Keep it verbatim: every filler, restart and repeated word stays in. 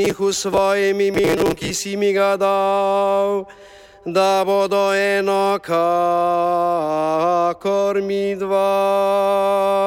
njih v svojem imenu, ki si mi ga dal, da bodo eno kakor mi dva.